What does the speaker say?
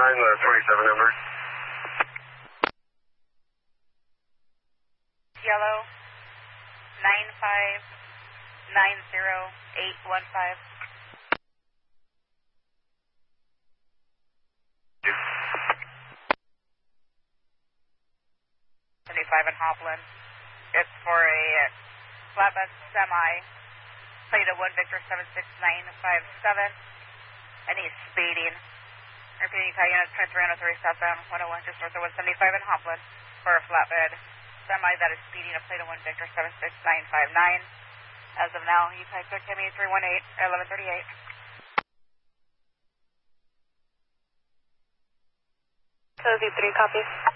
the 27 number. Yellow 9590815. 75 in Hopland. It's for a flatbed semi, plate of 1 Victor 76957, and he's speeding. Repeating, call units 23 southbound 101 just north of 175 in Hopland for a flatbed semi that is speeding a plate of 1 Victor 76959. As of now, you type check ME 318 at 1138. So Z3 copies.